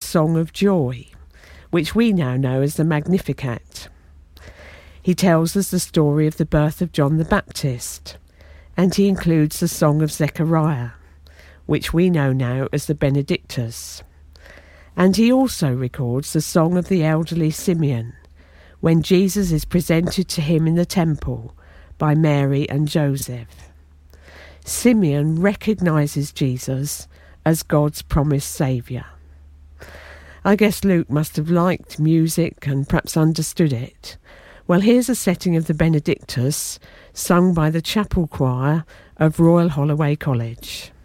Song of Joy, which we now know as the Magnificat. He tells us the story of the birth of John the Baptist, and he includes the Song of Zechariah, which we know now as the Benedictus. And he also records the song of the elderly Simeon, when Jesus is presented to him in the temple by Mary and Joseph. Simeon recognises Jesus as God's promised saviour. I guess Luke must have liked music and perhaps understood it. Well, here's a setting of the Benedictus sung by the chapel choir of Royal Holloway College.